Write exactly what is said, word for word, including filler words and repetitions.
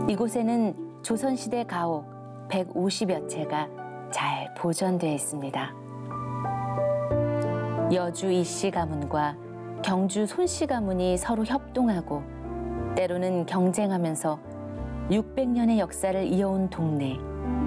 이곳에는 조선시대 가옥 백오십여 채가 잘 보존되어 있습니다. 여주 이씨 가문과 경주 손씨 가문이 서로 협동하고 때로는 경쟁하면서 육백 년의 역사를 이어온 동네